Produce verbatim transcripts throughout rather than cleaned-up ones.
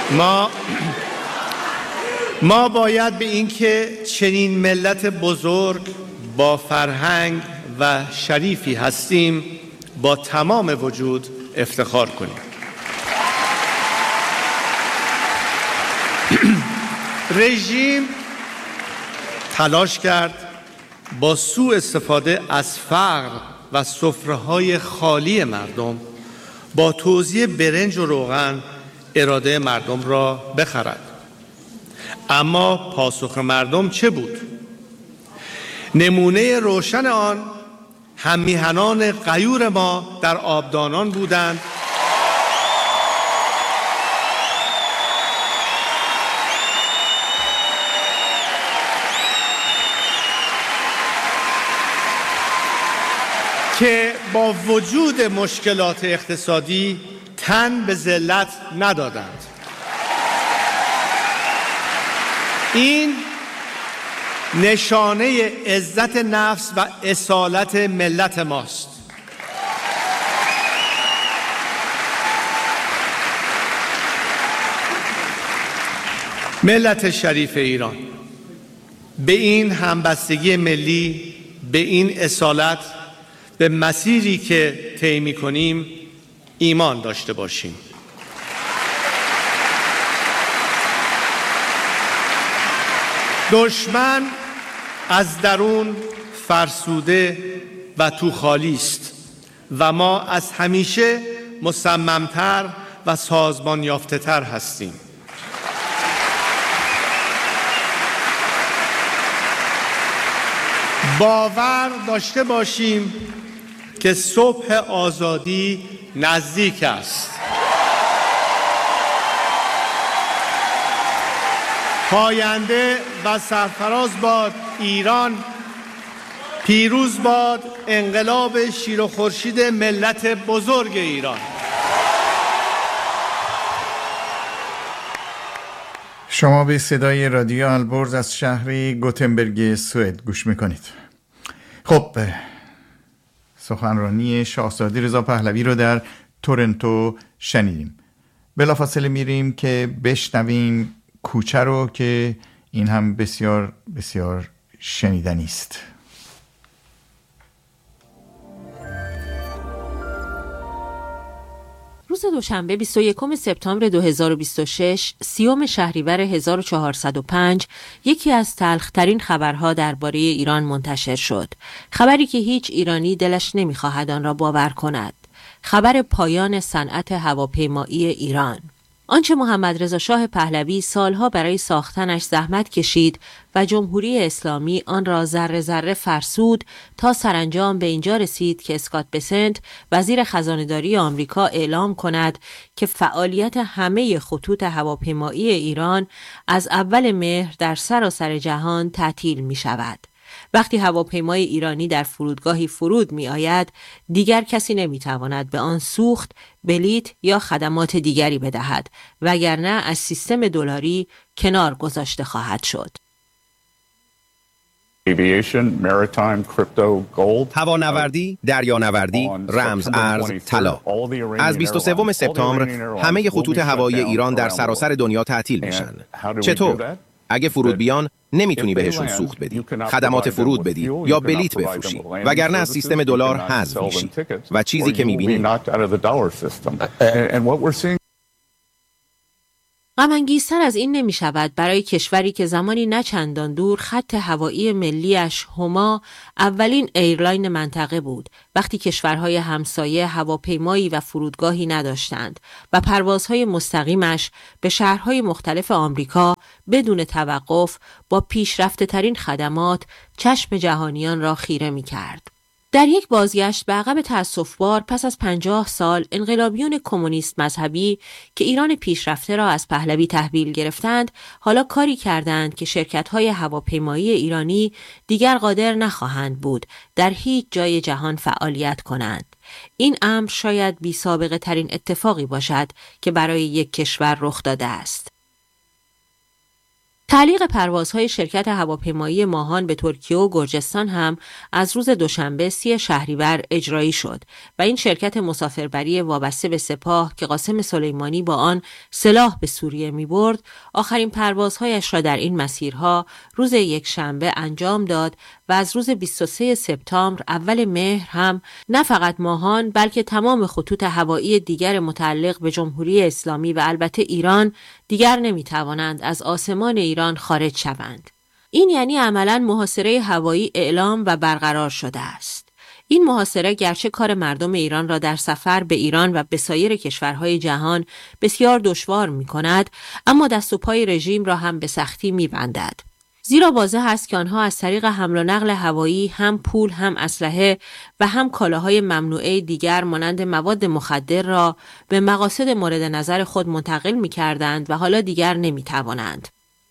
ما ما باید به اینکه چنین ملت بزرگ با فرهنگ و شریفی هستیم با تمام وجود افتخار کنیم. رژیم تلاش کرد با سوء استفاده از فقر و سفره‌های خالی مردم با توزیع برنج و روغن اراده مردم را بخرد. اما پاسخ مردم چه بود؟ نمونه روشن آن هممیهنان غیور ما در آبدانان بودند که با وجود مشکلات اقتصادی تن به ذلت ندادند. این نشانه عزت نفس و اصالت ملت ماست. ملت شریف ایران، به این همبستگی ملی، به این اصالت، به مسیری که طی می‌کنیم ایمان داشته باشیم. دشمن از درون فرسوده و تو خالی است و ما از همیشه مصممتر و سازمان یافته تر هستیم. باور داشته باشیم که صبح آزادی نزدیک است. پاینده و سرفراز باد ایران، پیروز باد انقلاب شیر و خورشید ملت بزرگ ایران. شما به صدای رادیو البرز از شهر گوتنبرگ سوئد گوش میکنید. خب، سخنرانی شاهزاده رضا پهلوی رو در تورنتو شنیدیم. بلافاصله میریم که بشنویم کوچه رو که این هم بسیار بسیار شنیدنی است. روز دوشنبه بیست و یکم سپتامبر دو هزار و بیست و شش، سیوم شهریور هزار و چهارصد و پنج، یکی از تلخ‌ترین خبرها درباره ایران منتشر شد. خبری که هیچ ایرانی دلش نمی‌خواهد آن را باور کند. خبر پایان صنعت هواپیمایی ایران. آنچه محمد رضا شاه پهلوی سالها برای ساختنش زحمت کشید و جمهوری اسلامی آن را ذره ذره فرسود تا سرانجام به اینجا رسید که اسکات بسنت وزیر خزانه‌داری آمریکا اعلام کند که فعالیت همه خطوط هواپیمایی ایران از اول مهر در سراسر جهان تعطیل می شود. وقتی هواپیمای ایرانی در فرودگاهی فرود می آید، دیگر کسی نمی تواند به آن سوخت، بلیط یا خدمات دیگری بدهد، وگرنه از سیستم دلاری کنار گذاشته خواهد شد. هوانوردی، دریانوردی، رمز ارز، طلا. از بیست و سوم سپتامبر همه خطوط هوایی ایران در سراسر دنیا تعطیل میشن. چطور؟ اگه فرود بیان نمیتونی بهشون سوخت بدی، خدمات فرود بدی یا بلیط بفروشی، وگرنه از سیستم دلار حذف میشی و چیزی که میبینی غم‌انگیزتر از این نمی شود برای کشوری که زمانی نه چندان دور خط هوایی ملیش هما اولین ایرلاین منطقه بود، وقتی کشورهای همسایه هواپیمایی و فرودگاهی نداشتند و پروازهای مستقیمش به شهرهای مختلف آمریکا بدون توقف با پیشرفته ترین خدمات چشم جهانیان را خیره می کرد. در یک بازگشت به عقب تأسف‌بار پس از پنجاه سال، انقلابیون کمونیست مذهبی که ایران پیشرفته را از پهلوی تحویل گرفتند، حالا کاری کردند که شرکت‌های هواپیمایی ایرانی دیگر قادر نخواهند بود در هیچ جای جهان فعالیت کنند. این امر شاید بی سابقه ترین اتفاقی باشد که برای یک کشور رخ داده است. تعلیق پروازهای شرکت هواپیمایی ماهان به ترکیه و گرجستان هم از روز دوشنبه سی شهریور اجرایی شد و این شرکت مسافربری وابسته به سپاه که قاسم سلیمانی با آن سلاح به سوریه می برد، آخرین پروازهایش را در این مسیرها روز یک شنبه انجام داد و از روز بیست و سوم سپتامبر اول مهر هم نه فقط ماهان بلکه تمام خطوط هوایی دیگر متعلق به جمهوری اسلامی و البته ایران دیگر نمی توانند از آسمان ایران خارج شوند. این یعنی عملاً محاصره هوایی اعلام و برقرار شده است. این محاصره گرچه کار مردم ایران را در سفر به ایران و به سایر کشورهای جهان بسیار دشوار می کند، اما دست و پای رژیم را هم به سختی می بندد. زیرا واضح است که آنها از طریق حمل و نقل هوایی هم پول، هم اسلحه و هم کالاهای ممنوعه دیگر مانند مواد مخدر را به مقاصد مورد نظر خود منتقل می کردند و حالا دیگر نمی توانند.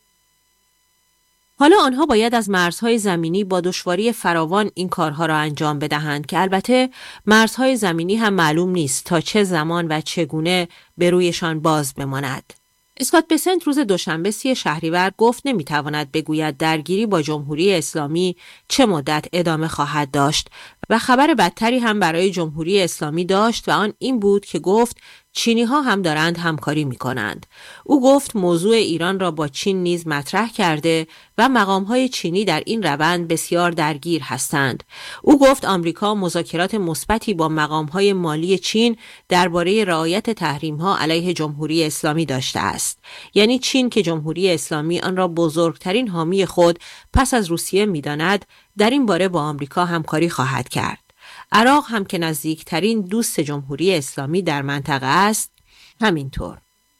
حالا آنها باید از مرزهای زمینی با دشواری فراوان این کارها را انجام بدهند که البته مرزهای زمینی هم معلوم نیست تا چه زمان و چگونه به رویشان باز بماند. اسکات بسنت روز دوشنبه سی شهریور گفت نمیتواند بگوید درگیری با جمهوری اسلامی چه مدت ادامه خواهد داشت و خبر بدتری هم برای جمهوری اسلامی داشت و آن این بود که گفت چینی ها هم دارند همکاری می کنند. او گفت موضوع ایران را با چین نیز مطرح کرده و مقام های چینی در این روند بسیار درگیر هستند. او گفت آمریکا مذاکرات مثبتی با مقام های مالی چین درباره رعایت تحریم ها علیه جمهوری اسلامی داشته است. یعنی چین که جمهوری اسلامی آن را بزرگترین حامی خود پس از روسیه می داند، در این باره با آمریکا همکاری خواهد کرد. عراق هم که نزدیکترین دوست جمهوری اسلامی در منطقه است، همینطور.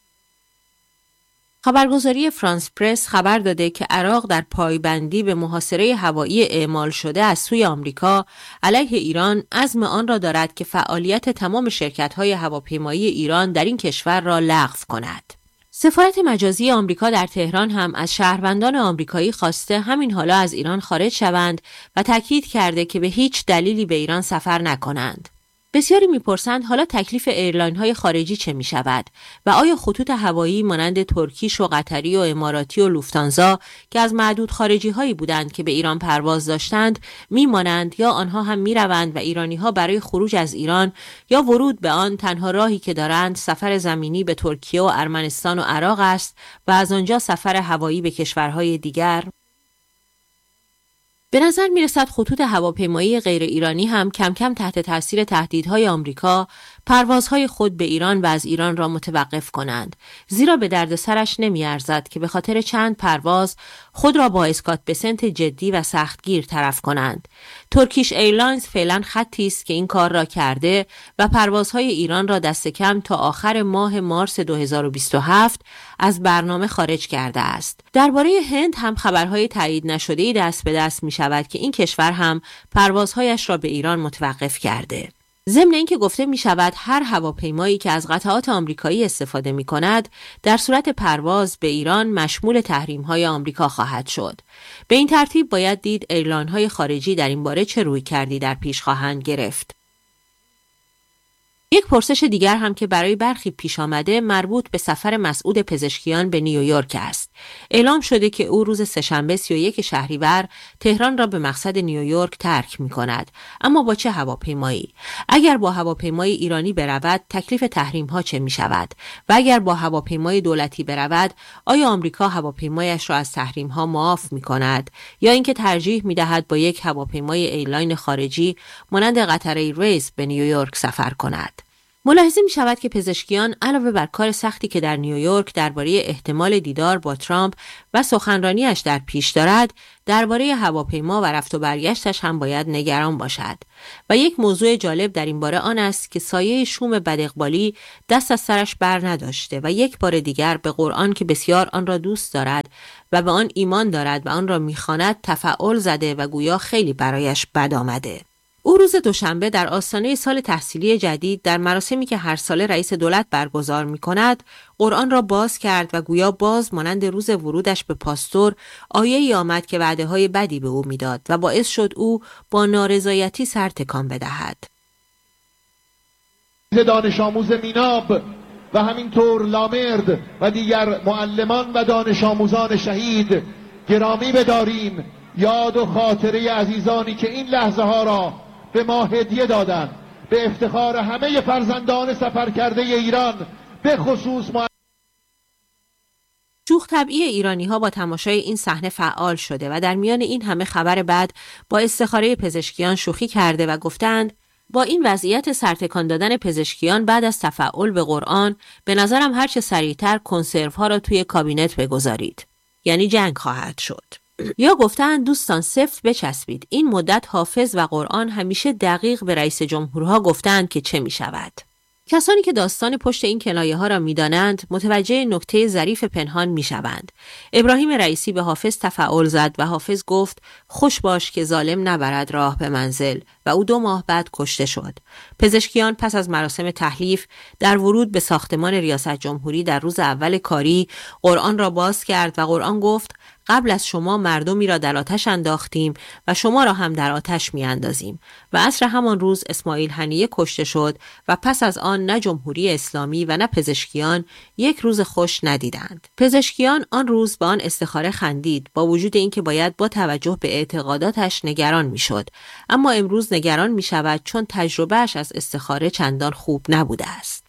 خبرگزاری فرانس پرس خبر داده که عراق در پایبندی به محاصره هوایی اعمال شده از سوی آمریکا علیه ایران عزم آن را دارد که فعالیت تمام شرکت‌های هواپیمایی ایران در این کشور را لغو کند. سفارت مجازی آمریکا در تهران هم از شهروندان آمریکایی خواسته همین حالا از ایران خارج شوند و تاکید کرده که به هیچ دلیلی به ایران سفر نکنند. بسیاری میپرسند حالا تکلیف ایرلاین‌های خارجی چه میشود و آیا خطوط هوایی مانند ترکیش و قطری و اماراتی و لوفتانزا که از معدود خارجی‌هایی بودند که به ایران پرواز داشتند میمانند یا آنها هم میروند و ایرانی‌ها برای خروج از ایران یا ورود به آن تنها راهی که دارند سفر زمینی به ترکیه و ارمنستان و عراق است و از آنجا سفر هوایی به کشورهای دیگر؟ به نظر می رسد خطوط هواپیمایی غیر ایرانی هم کم کم تحت تاثیر تهدیدهای آمریکا پروازهای خود به ایران و از ایران را متوقف کنند، زیرا به دردسرش نمی ارزد که به خاطر چند پرواز خود را با اسکات بسنت جدی و سختگیر طرف کنند. ترکیش ایرلاینز فعلا خطی است که این کار را کرده و پروازهای ایران را دست کم تا آخر ماه مارس دو هزار و بیست و هفت از برنامه خارج کرده است. درباره هند هم خبرهای تایید نشده‌ای دست به دست می شود که این کشور هم پروازهایش را به ایران متوقف کرده. ضمن اینکه گفته می شود هر هواپیمایی که از قطعات آمریکایی استفاده می کند در صورت پرواز به ایران مشمول تحریم های آمریکا خواهد شد. به این ترتیب باید دید ایرلاین های خارجی در این باره چه روی کردی در پیش خواهند گرفت. یک پرسش دیگر هم که برای برخی پیش آمده مربوط به سفر مسعود پزشکیان به نیویورک است. اعلام شده که او روز سه‌شنبه سی و یک شهریور تهران را به مقصد نیویورک ترک می کند. اما با چه هواپیمایی؟ اگر با هواپیمای ایرانی برود تکلیف تحریم ها چه می شود؟ و اگر با هواپیمای دولتی برود آیا آمریکا هواپیمایش را از تحریم ها معاف می کند یا اینکه ترجیح می دهد با یک هواپیمای ایرلاین خارجی مانند قطر ایرویز به نیویورک سفر کند؟ ملاحظه می شود که پزشکیان علاوه بر کار سختی که در نیویورک درباره احتمال دیدار با ترامپ و سخنرانیش در پیش دارد، درباره هواپیما و رفت و برگشتش هم باید نگران باشد. و یک موضوع جالب در این باره آن است که سایه شوم بداقبالی دست از سرش بر نداشته و یک بار دیگر به قرآن که بسیار آن را دوست دارد و به آن ایمان دارد و آن را می‌خواند تفعول زده و گویا خیلی برایش بد آمده. او روز دوشنبه در آستانه سال تحصیلی جدید در مراسمی که هر ساله رئیس دولت برگزار می کند، قرآن را باز کرد و گویا باز مانند روز ورودش به پاستور آیه‌ای آمد که وعده های بدی به او میداد و باعث شد او با نارضایتی سر تکان بدهد. دانش آموز میناب و همینطور لامرد و دیگر معلمان و دانش آموزان شهید گرامی بداریم یاد و خاطره عزیزانی که این لحظه ها را به ما هدیه دادند. به افتخار همه فرزندان سفرکرده ایران به خصوص ما شوخ طبعی ایرانی ها با تماشای این صحنه فعال شده و در میان این همه خبر بد با استخاره پزشکیان شوخی کرده و گفتند با این وضعیت سرتکان دادن پزشکیان بعد از تفعل به قرآن به نظرم هرچه سریعتر کنسرو ها را توی کابینت بگذارید. یعنی جنگ خواهد شد. یا گفتند دوستان سفت بچسبید. این مدت حافظ و قرآن همیشه دقیق به رئیس جمهورها گفتند که چه می شود. کسانی که داستان پشت این کنایه ها را می دانند متوجه نکته ظریف پنهان می شوند. ابراهیم رئیسی به حافظ تفعل زد و حافظ گفت خوش باش که ظالم نبرد راه به منزل و او دو ماه بعد کشته شد. پزشکیان پس از مراسم تحلیف در ورود به ساختمان ریاست جمهوری در روز اول کاری قرآن را باز کرد و قرآن گفت قبل از شما مردمی را در آتش انداختیم و شما را هم در آتش می اندازیم و عصر همان روز اسماعیل هنیه کشته شد و پس از آن نه جمهوری اسلامی و نه پزشکیان یک روز خوش ندیدند. پزشکیان آن روز با آن استخاره خندید با وجود اینکه باید با توجه به اعتقاداتش نگران می شد، اما امروز نگران می شود چون تجربهش از استخاره چندان خوب نبوده است.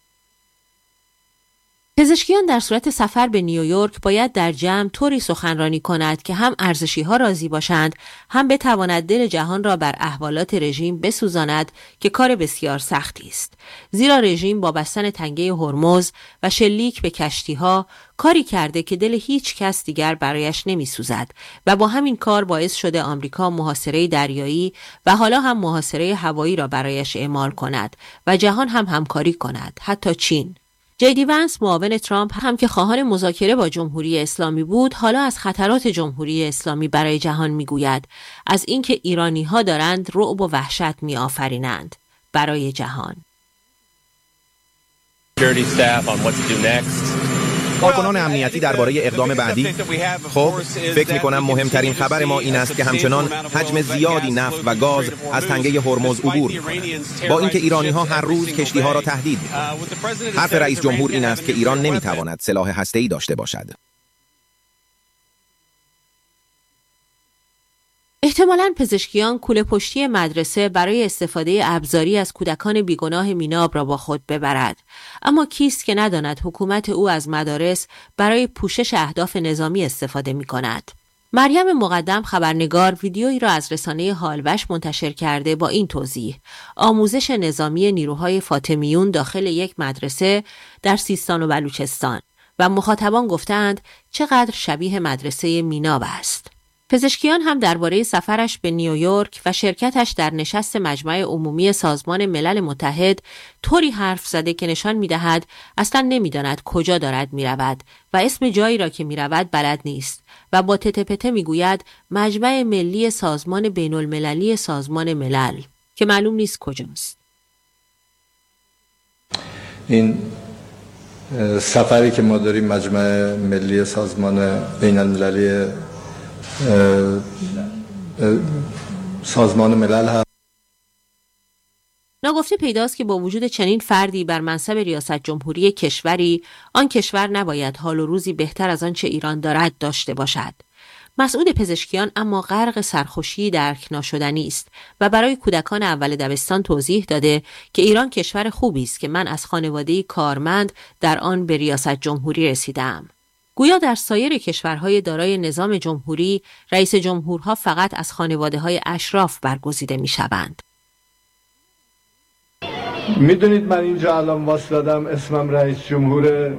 پزشکیان در صورت سفر به نیویورک باید در جمع طوری سخنرانی کند که هم ارزشی‌ها راضی باشند، هم بتواند دل جهان را بر احوالات رژیم بسوزاند که کار بسیار سختی است. زیرا رژیم با بستن تنگه هرمز و شلیک به کشتی‌ها کاری کرده که دل هیچ کس دیگر برایش نمی‌سوزد و با همین کار باعث شده آمریکا محاصره دریایی و حالا هم محاصره هوایی را برایش اعمال کند و جهان هم همکاری کند، حتی چین. جی دی ونس معاون ترامپ هم که خواهان مذاکره با جمهوری اسلامی بود، حالا از خطرات جمهوری اسلامی برای جهان میگوید، از اینکه ایرانی‌ها دارند رعب و وحشت می‌آفرینند برای جهان. کارکنان امنیتی درباره اقدام بعدی. خب فکر می‌کنم مهمترین خبر ما این است که همچنان حجم زیادی نفت و گاز از تنگه هرمز عبور می‌کند، با اینکه ایرانی‌ها هر روز کشتی‌ها را تهدید می‌کنند. حرف رئیس جمهور این است که ایران نمی‌تواند سلاح هسته‌ای داشته باشد. احتمالاً پزشکیان کوله پشتی مدرسه برای استفاده ابزاری از کودکان بیگناه میناب را با خود ببرد، اما کیست که نداند حکومت او از مدارس برای پوشش اهداف نظامی استفاده می کند. مریم مقدم خبرنگار ویدیویی را از رسانه هالوش منتشر کرده با این توضیح: آموزش نظامی نیروهای فاطمیون داخل یک مدرسه در سیستان و بلوچستان، و مخاطبان گفتند چقدر شبیه مدرسه میناب است. پزشکیان هم درباره سفرش به نیویورک و شرکتش در نشست مجمع عمومی سازمان ملل متحد طوری حرف زده که نشان می‌دهد اصلاً نمی‌داند کجا دارد می‌رود و اسم جایی را که می‌رود بلد نیست و با تته پته می‌گوید مجمع ملی سازمان بین‌المللی سازمان ملل که معلوم نیست کجاست. این سفری که ما داریم مجمع ملی سازمان بین‌المللی سازمان ملل هم ناگفته پیداست که با وجود چنین فردی بر منصب ریاست جمهوری کشوری، آن کشور نباید حال و روزی بهتر از آنچه ایران دارد داشته باشد. مسعود پزشکیان اما غرق سرخوشی درک ناشدنی است و برای کودکان اول دبستان توضیح داده که ایران کشور خوبی است که من از خانواده کارمند در آن به ریاست جمهوری رسیدم. گویا در سایر کشورهای دارای نظام جمهوری رئیس جمهورها فقط از خانواده‌های اشراف برگزیده می‌شوند. میدونید من اینجا الان واسطادم اسمم رئیس جمهوره،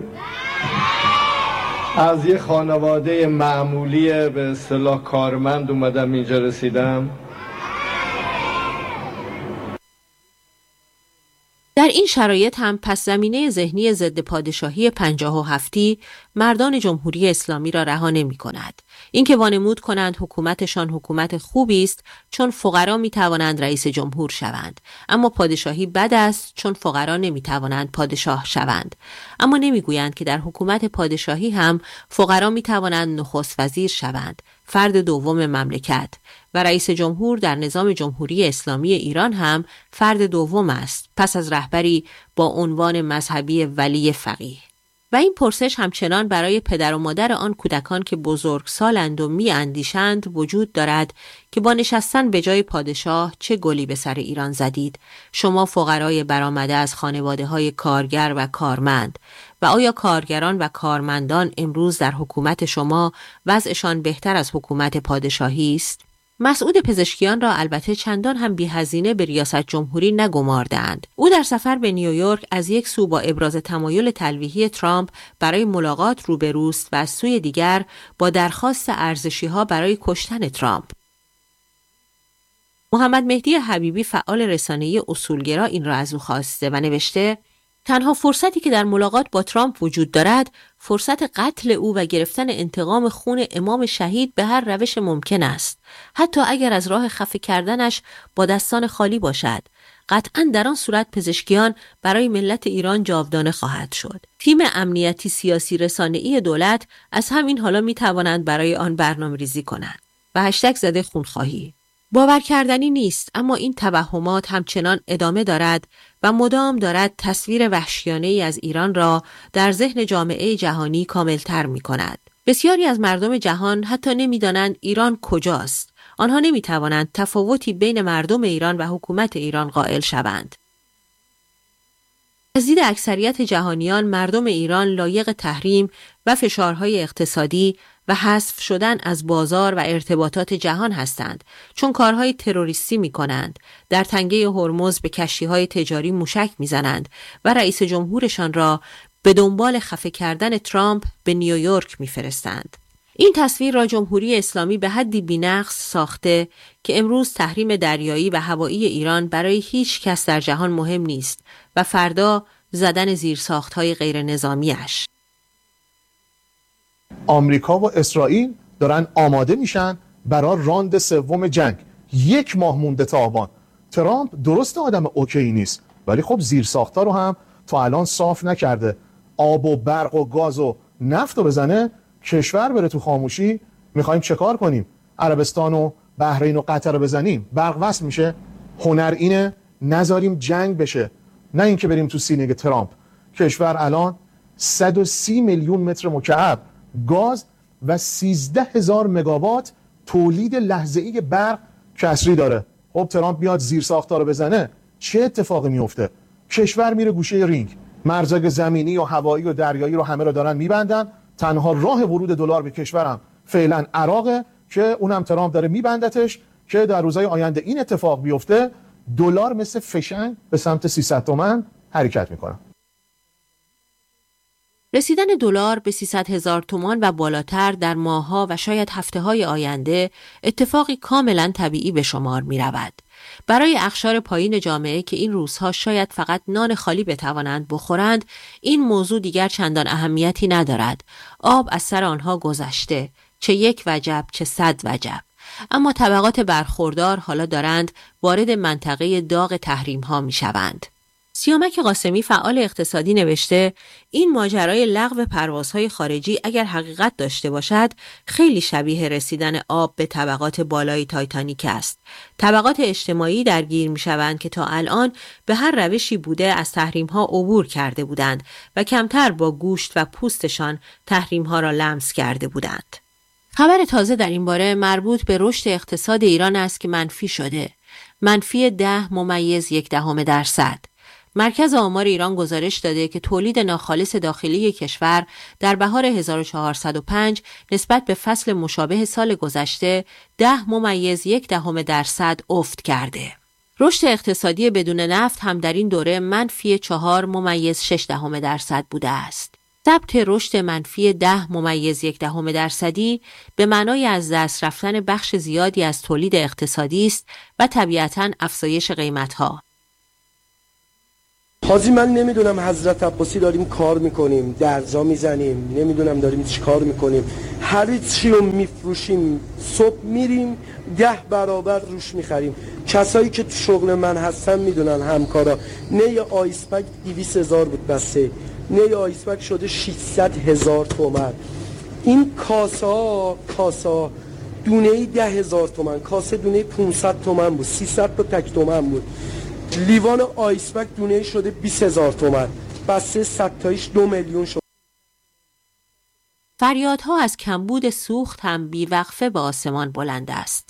از یه خانواده معمولی به اصطلاح کارمند اومدم اینجا رسیدم. در این شرایط هم پس زمینه ذهنی ضد پادشاهی پنجاه و هفتی مردان جمهوری اسلامی را رها نمی کند. این که وانمود کنند حکومتشان حکومت خوبی است چون فقرا می توانند رئیس جمهور شوند، اما پادشاهی بد است چون فقرا نمی توانند پادشاه شوند. اما نمی گویند که در حکومت پادشاهی هم فقرا می توانند نخست وزیر شوند فرد دوم مملکت و رئیس جمهور در نظام جمهوری اسلامی ایران هم فرد دوم است، پس از رهبری با عنوان مذهبی ولی فقیه. و این پرسش همچنان برای پدر و مادر آن کودکان که بزرگسالند و می اندیشند وجود دارد که با نشستن به جای پادشاه چه گلی به سر ایران زدید، شما فقرای برآمده از خانواده‌های کارگر و کارمند، و آیا کارگران و کارمندان امروز در حکومت شما وضعشان بهتر از حکومت پادشاهی است؟ مسعود پزشکیان را البته چندان هم بی‌هزینه به ریاست جمهوری نگماردند. او در سفر به نیویورک از یک سو با ابراز تمایل تلویحی ترامپ برای ملاقات روبروست و از سوی دیگر با درخواست ارزشی‌ها برای کشتن ترامپ. محمد مهدی حبیبی فعال رسانه‌ای اصولگرا این را از او خواسته و نوشته: تنها فرصتی که در ملاقات با ترامپ وجود دارد، فرصت قتل او و گرفتن انتقام خون امام شهید به هر روش ممکن است، حتی اگر از راه خفه کردنش با دستان خالی باشد. قطعاً در آن صورت پزشکیان برای ملت ایران جاودانه خواهد شد. تیم امنیتی سیاسی رسانه‌ای دولت از همین حالا می توانند برای آن برنامه‌ریزی کنند. و هشتگ زده خونخواهی. باور کردنی نیست، اما این توهمات همچنان ادامه دارد و مدام دارد تصویر وحشیانه‌ای از ایران را در ذهن جامعه جهانی کاملتر می کند. بسیاری از مردم جهان حتی نمی دانند ایران کجاست. آنها نمی توانند تفاوتی بین مردم ایران و حکومت ایران قائل شوند. از دید اکثریت جهانیان مردم ایران لایق تحریم و فشارهای اقتصادی و حذف شدن از بازار و ارتباطات جهان هستند، چون کارهای تروریستی می کنند، در تنگه هرمز به کشتی‌های تجاری موشک می زنند و رئیس جمهورشان را به دنبال خفه کردن ترامپ به نیویورک می فرستند. این تصویر را جمهوری اسلامی به حدی بی‌نقص ساخته که امروز تحریم دریایی و هوایی ایران برای هیچ کس در جهان مهم نیست و فردا زدن زیرساخت‌های غیر نظامیش. آمریکا و اسرائیل دارن آماده میشن برای راند سوم جنگ. یک ماه مونده تا آبان. ترامپ درست آدم اوکی نیست، ولی خب زیرساخت‌ها رو هم تا الان صاف نکرده. آب و برق و گاز و نفت رو بزنه، کشور بره تو خاموشی. میخوایم چه کار کنیم؟ عربستان و بحرین و قطر رو بزنیم؟ برق وصل میشه. هنر اینه نذاریم جنگ بشه، نه اینکه بریم تو سینه ترامپ. کشور الان صد و سی میلیون متر مکعب گاز و سیزده هزار مگاوات تولید لحظه‌ای برق کسری داره. خب ترامپ بیاد زیر ساختار رو بزنه، چه اتفاقی میفته؟ کشور میره گوشه رینگ. مرزهای زمینی و هوایی و دریایی رو همه رو دارن میبندن. تنها راه ورود دلار به کشورم فعلا عراقه که اونم ترامپ داره میبندتش که در روزهای آینده این اتفاق بیفته، دلار مثل فشنگ به سمت سیصد تومان حرکت میکنه. رسیدن دلار به سیصد هزار تومان و بالاتر در ماه‌ها و شاید هفته‌های آینده اتفاقی کاملا طبیعی به شمار می رود. برای اقشار پایین جامعه که این روزها شاید فقط نان خالی بتوانند بخورند، این موضوع دیگر چندان اهمیتی ندارد. آب از سر آنها گذشته، چه یک وجب چه صد وجب. اما طبقات برخوردار حالا دارند وارد منطقه داغ تحریم‌ها می‌شوند. سیامک قاسمی فعال اقتصادی نوشته این ماجرای لغو پروازهای خارجی اگر حقیقت داشته باشد خیلی شبیه رسیدن آب به طبقات بالای تایتانیک است. طبقات اجتماعی درگیر می شوند که تا الان به هر روشی بوده از تحریم ها عبور کرده بودند و کمتر با گوشت و پوستشان تحریم ها را لمس کرده بودند. خبر تازه در این باره مربوط به رشد اقتصاد ایران است که منفی شده. منفی ده ممیز یک دهم درصد. مرکز آمار ایران گزارش داده که تولید ناخالص داخلی کشور در بهار هزار و چهارصد و پنج نسبت به فصل مشابه سال گذشته ده ممیز یک دهم درصد افت کرده. رشد اقتصادی بدون نفت هم در این دوره منفی چهار ممیز شش دهم درصد بوده است. ثبت رشد منفی ده ممیز یک دهم درصدی به معنای از دست رفتن بخش زیادی از تولید اقتصادی است و طبیعتاً افزایش قیمت‌ها. حاجی من نمیدونم حضرت عباسی داریم کار میکنیم، درزا میزنیم، نمیدونم داریم چی کار میکنیم، هر چی رو میفروشیم صبح میریم ده برابر روش میخریم. کسایی که تو شغل من هستن میدونن، همکارا، نه یه آیسپک دویست هزار بود بسته، نه یه آیسپک شده ششصد هزار تومن. این کاسا کاسا دونه ای ده هزار تومن، کاسه دونه پونصد تومن بود، سیصد تا تک تومن بود. لیوان آیسبک دونه ای شده بیست هزار تومن، بسته صد تاییش دو میلیون شد. فریادها از کمبود سوخت هم بیوقفه به آسمان بلند است.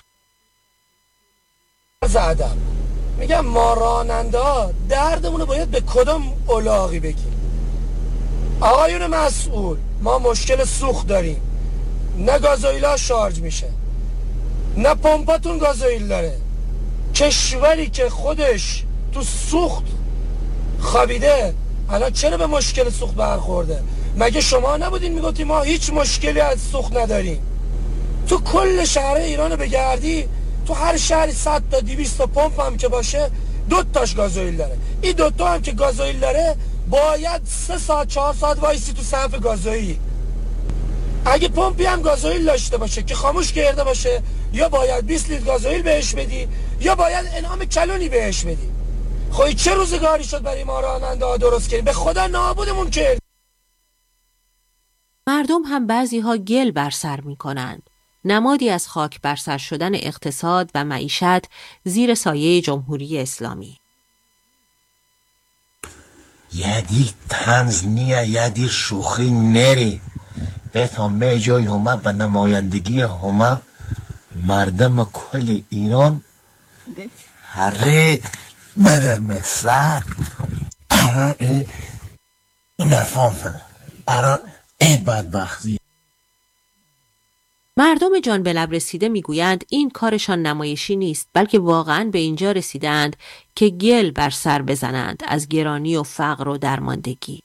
زدم میگم ما راننده ها دردمونو باید به کدام الاغی بگیم؟ آقایون مسئول، ما مشکل سوخت داریم، نه گازوئیلا شارژ میشه، نه پمپاتون گازوئیل داره. کشوری که خودش تو سوخت خوابیده الان چرا به مشکل سوخت برخورده؟ مگه شما نبودین میگفتی ما هیچ مشکلی از سوخت نداریم؟ تو کل شهر ایران بگردی، تو هر شهری صد تا دویست تا پمپ هم که باشه دو تاش گازوئیل داره. این دو تا هم که گازوئیل داره باید سه ساعت چهار ساعت وایسی تو صف گازوئیل. اگه پمپی هم گازوئیل داشته باشه که خاموش کرده باشه، یا باید بیست لیتر گازوئیل بهش بدی یا باید انعام کلونی بهش بدی. خب چه روزگاری شد برای ما راننده ها درست کردیم؟ به خدا نابودمون کرد. مردم هم بعضی ها گل بر سر می کنند. نمادی از خاک بر سر شدن اقتصاد و معیشت زیر سایه جمهوری اسلامی. یدی طنز نیه، یدی شوخی نری. به تا جای همه و نمایندگی همه مردم کل ایران هره بره مثل این افام برای این بدبختی. مردم جان به لب رسیده میگویند این کارشان نمایشی نیست، بلکه واقعاً به اینجا رسیدند که گل بر سر بزنند از گرانی و فقر و درماندگی.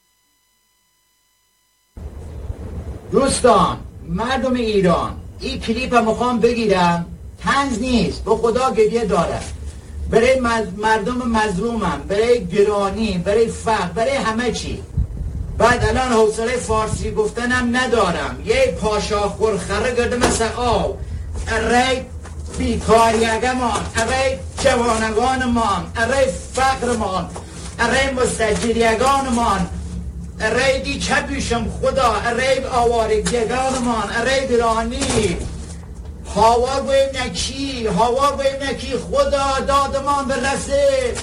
دوستان، مردم ایران، این کلیپ هم میخوام بگیرم، طنز نیست، به خدا گریه دارم. برای مردم مظلومم، برای گرانی، برای فقر، برای همه چی. بعد الان حوصله فارسی گفتنم ندارم. یه پاشاخور خره گرده مثل آو. اری بیکاریگمان، اری جوانگانمان، اری فقرمان، اری مستجریگانمان، اری دی چپیشم خدا، اری آوارگیگانمان، اری گرانی. هوا گویم نکی، هوا گویم نکی، خدا دادمان برسه.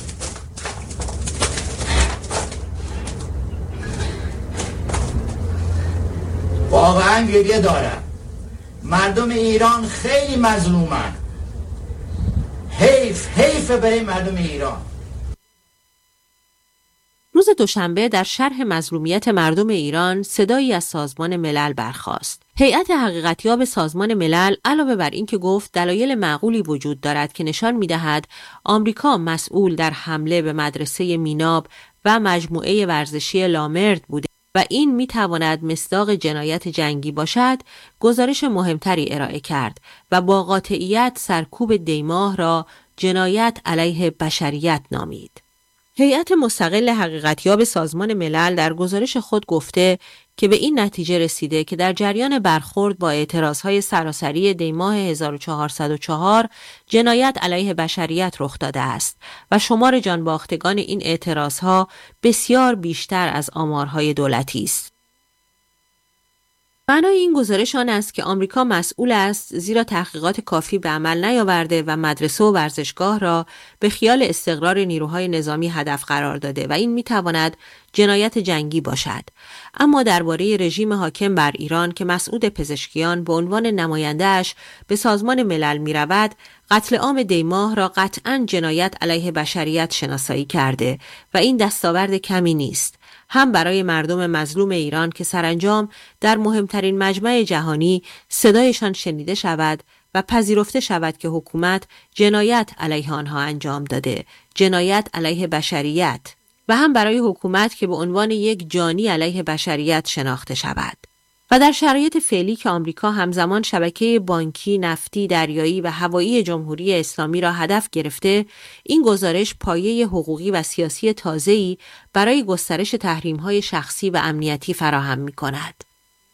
واقعا گریه دارم. مردم ایران خیلی مظلومن. حیف حیف برای مردم ایران. روز دوشنبه در شرح مظلومیت مردم ایران صدایی از سازمان ملل برخاست. هیئت حقیقتیاب سازمان ملل علاوه بر این که گفت دلایل معقولی وجود دارد که نشان می‌دهد آمریکا مسئول در حمله به مدرسه میناب و مجموعه ورزشی لامرد بوده و این می‌تواند مصداق جنایت جنگی باشد، گزارش مهمتری ارائه کرد و با قاطعیت سرکوب دیماه را جنایت علیه بشریت نامید. هیئت مستقل حقیقتیاب سازمان ملل در گزارش خود گفته که به این نتیجه رسیده که در جریان برخورد با اعتراضهای سراسری دیماه هزار و چهارصد و چهار جنایت علیه بشریت رخ داده است و شمار جانباختگان این اعتراضها بسیار بیشتر از آمارهای دولتی است. معنای این گزارش آن است که آمریکا مسئول است زیرا تحقیقات کافی به عمل نیاورده و مدرسه و ورزشگاه را به خیال استقرار نیروهای نظامی هدف قرار داده و این میتواند جنایت جنگی باشد. اما درباره رژیم حاکم بر ایران که مسعود پزشکیان به عنوان نماینده‌اش به سازمان ملل می‌رود، قتل عام دیماه را قطعاً جنایت علیه بشریت شناسایی کرده و این دستاورد کمی نیست. هم برای مردم مظلوم ایران که سرانجام در مهمترین مجمع جهانی صدایشان شنیده شود و پذیرفته شود که حکومت جنایت علیه آنها انجام داده، جنایت علیه بشریت، و هم برای حکومت که به عنوان یک جانی علیه بشریت شناخته شود. و در شرایط فعلی که آمریکا همزمان شبکه بانکی، نفتی، دریایی و هوایی جمهوری اسلامی را هدف گرفته، این گزارش پایه حقوقی و سیاسی تازه‌ای برای گسترش تحریم‌های شخصی و امنیتی فراهم می‌کند.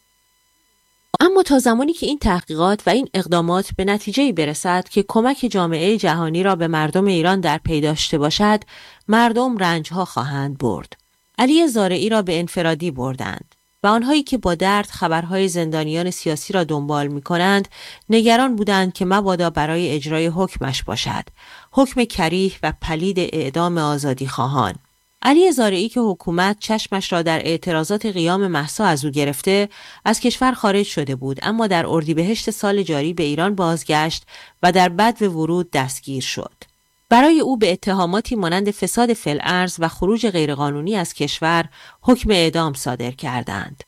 اما تا زمانی که این تحقیقات و این اقدامات به نتیجه‌ای برسد که کمک جامعه جهانی را به مردم ایران در پی داشته باشد، مردم رنج‌ها خواهند برد. علی زارعی را به انفرادی بردند. و آنهایی که با درد خبرهای زندانیان سیاسی را دنبال می کنند نگران بودند که مبادا برای اجرای حکمش باشد، حکم کریه و پلید اعدام آزادی خواهان. علی زارعی که حکومت چشمش را در اعتراضات قیام مهسا از او گرفته از کشور خارج شده بود، اما در اردیبهشت سال جاری به ایران بازگشت و در بدو ورود دستگیر شد. برای او به اتهاماتی مانند فساد فی الارض و خروج غیرقانونی از کشور حکم اعدام صادر کردند.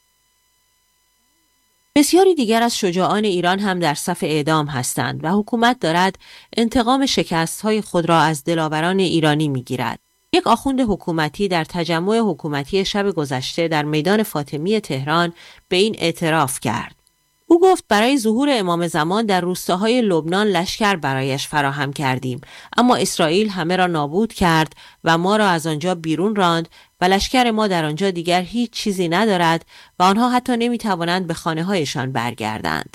بسیاری دیگر از شجاعان ایران هم در صف اعدام هستند و حکومت دارد انتقام شکست‌های خود را از دلاوران ایرانی می‌گیرد. یک آخوند حکومتی در تجمع حکومتی شب گذشته در میدان فاطمی تهران به این اعتراف کرد. او گفت برای ظهور امام زمان در روستاهای لبنان لشکر برایش فراهم کردیم، اما اسرائیل همه را نابود کرد و ما را از آنجا بیرون راند و لشکر ما در آنجا دیگر هیچ چیزی ندارد و آنها حتی نمیتوانند به خانه هایشان برگردند.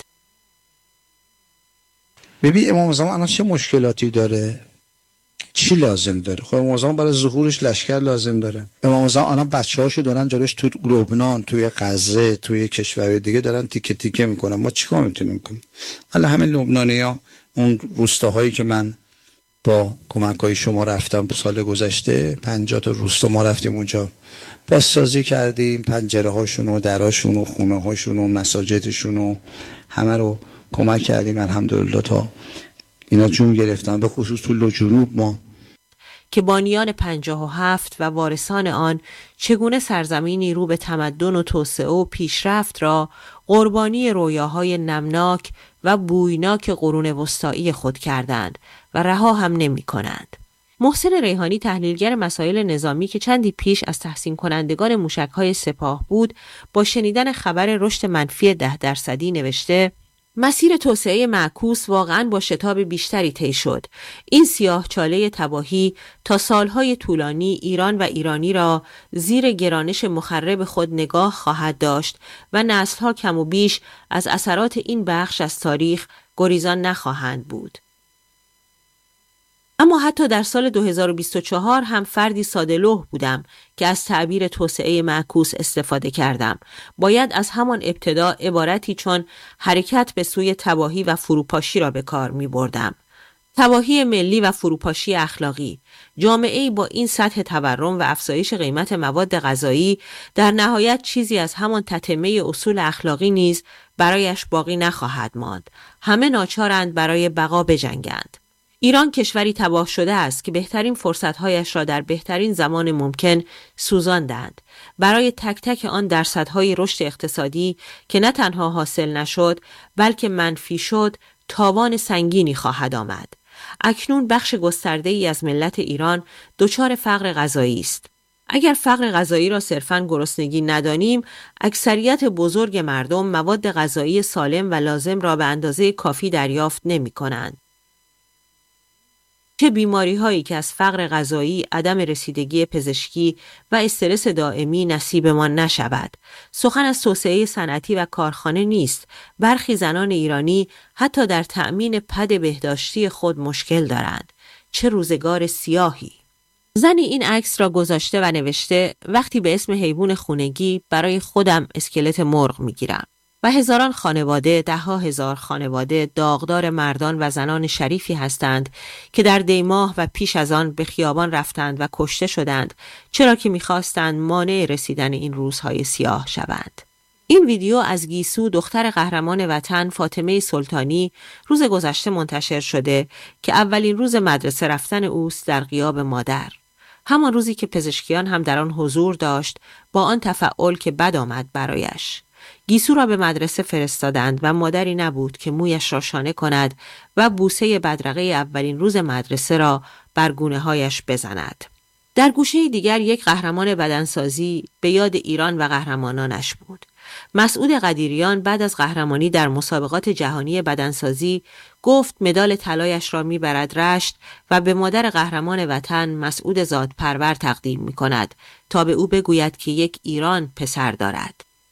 ببین امام زمان الان چه مشکلاتی داره؟ چی لازم داره؟ خب امام زمان برای ظهورش لشکر لازم داره. امام زمان الان بچه‌هاشو دارن جلوش تو لبنان، توی غزه، توی کشورهای دیگه دارن تیکه تیکه میکنن. ما چیکار میتونیم کنیم؟ حالا همین لبنانی‌ها، اون روستاهایی که من با کمک‌های شما رفتم سال گذشته، پنجاه تا روستا ما رفتیم اونجا، بازسازی کردیم، پنجره‌هاشون و دراشون و خونه‌هاشون و مساجدشون و همه رو کمک کردیم الحمدلله تا اینا جون گرفتن. به خصوص تو جنوب ما که بانیان پنجاه و هفت و وارثان آن چگونه سرزمینی رو به تمدن و توسعه و پیشرفت را قربانی رویاهای نمناک و بویناک قرون وسطایی خود کردند و رها هم نمی کنند. محسن ریحانی تحلیلگر مسائل نظامی که چندی پیش از تحسین کنندگان موشک‌های سپاه بود، با شنیدن خبر رشد منفی ده درصدی نوشته: مسیر توسعه معکوس واقعاً با شتاب بیشتری طی شد. این سیاه چاله تباهی تا سالهای طولانی ایران و ایرانی را زیر گرانش مخرب خود نگاه خواهد داشت و نسل‌ها کم و بیش از اثرات این بخش از تاریخ گریزان نخواهند بود. اما حتی در سال دو هزار و بیست و چهار هم فردی ساده‌لوح بودم که از تعبیر توسعه معکوس استفاده کردم. باید از همان ابتدا عبارتی چون حرکت به سوی تباهی و فروپاشی را به کار می بردم. تباهی ملی و فروپاشی اخلاقی. جامعه‌ای با این سطح تورم و افزایش قیمت مواد غذایی در نهایت چیزی از همان تتمه اصول اخلاقی نیز برایش باقی نخواهد ماند. همه ناچارند برای بقا بجنگند. ایران کشوری تباه شده است که بهترین فرصتهایش را در بهترین زمان ممکن سوزاندند. برای تک تک آن درصدهای رشد اقتصادی که نه تنها حاصل نشد بلکه منفی شد، تاوان سنگینی خواهد آمد. اکنون بخش گسترده‌ای از ملت ایران دچار فقر غذایی است. اگر فقر غذایی را صرفاً گرسنگی ندانیم، اکثریت بزرگ مردم مواد غذایی سالم و لازم را به اندازه کافی دریافت نمی‌کنند. چه بیماری هایی که از فقر غذایی، عدم رسیدگی پزشکی و استرس دائمی نصیبمان نشود. سخن از توسعه صنعتی و کارخانه نیست. برخی زنان ایرانی حتی در تأمین پد بهداشتی خود مشکل دارند. چه روزگار سیاهی! زنی این عکس را گذاشته و نوشته: وقتی به اسم حیوان خونگی برای خودم اسکلت مرغ میگیرم. و هزاران خانواده، ده ها هزار خانواده داغدار مردان و زنان شریفی هستند که در دیماه و پیش از آن به خیابان رفتند و کشته شدند، چرا که می‌خواستند مانع رسیدن این روزهای سیاه شوند. این ویدیو از گیسو، دختر قهرمان وطن فاطمه سلطانی، روز گذشته منتشر شده که اولین روز مدرسه رفتن اوست در غیاب مادر. همان روزی که پزشکیان هم در آن حضور داشت، با آن تفاعل که بد آمد برایش. گیسو را به مدرسه فرستادند و مادری نبود که مویش را شانه کند و بوسه بدرقه اولین روز مدرسه را بر گونه هایش بزند. در گوشه دیگر یک قهرمان بدنسازی به یاد ایران و قهرمانانش بود. مسعود قدیریان بعد از قهرمانی در مسابقات جهانی بدنسازی گفت مدال طلایش را میبرد رشت و به مادر قهرمان وطن مسعود زادپرور تقدیم میکند تا به او بگوید که یک ایران پسر دارد.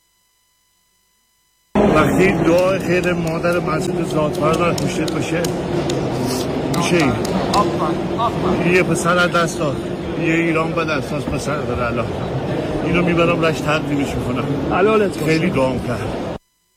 وقتی دعای خیر مادر مسعود زادپرور پشت باشه میشه این یه پسر دست داد، یه ایران به دست داد پسر داره. الله اینو میبرم رشت تقدیمش میکنم. حلالت خیلی دعام کرد.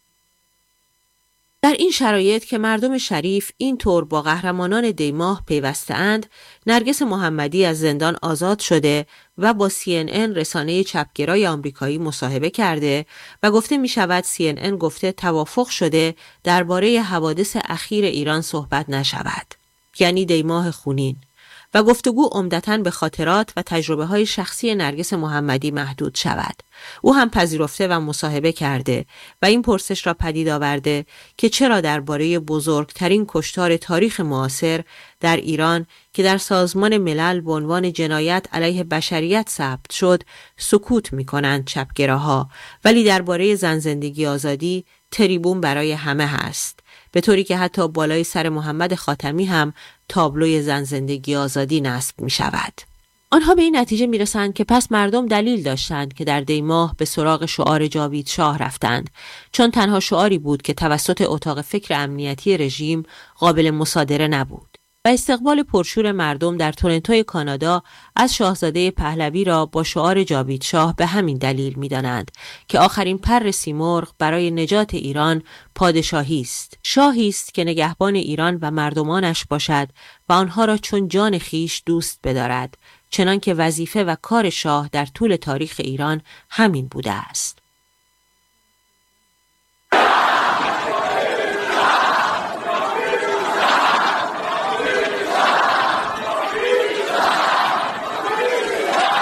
در این شرایط که مردم شریف این طور با قهرمانان دیماه پیوسته‌اند، نرگس محمدی از زندان آزاد شده و با سی ان ان رسانه چپگرای آمریکایی مصاحبه کرده و گفته می شود سی ان ان گفته توافق شده درباره حوادث اخیر ایران صحبت نشود، یعنی دیماه خونین، و گفتگو عمدتاً به خاطرات و تجربه‌های شخصی نرگس محمدی محدود شود. او هم پذیرفته و مصاحبه کرده و این پرسش را پدید آورده که چرا درباره بزرگترین کشتار تاریخ معاصر در ایران که در سازمان ملل به عنوان جنایت علیه بشریت ثبت شد سکوت می‌کنند چپگراها، ولی درباره زن زندگی آزادی تریبون برای همه هست، به طوری که حتی بالای سر محمد خاتمی هم تابلوی زن زندگی آزادی نصب می شود. آنها به این نتیجه می رسند که پس مردم دلیل داشتند که در دیماه به سراغ شعار جاوید شاه رفتند، چون تنها شعاری بود که توسط اتاق فکر امنیتی رژیم قابل مصادره نبود. و استقبال پرشور مردم در تورنتوی کانادا از شاهزاده پهلوی را با شعار جاوید شاه به همین دلیل می‌دانند که آخرین پر سیمرغ برای نجات ایران پادشاهی است، شاهی است که نگهبان ایران و مردمانش باشد و آنها را چون جان خیش دوست بدارد، چنان که وظیفه و کار شاه در طول تاریخ ایران همین بوده است.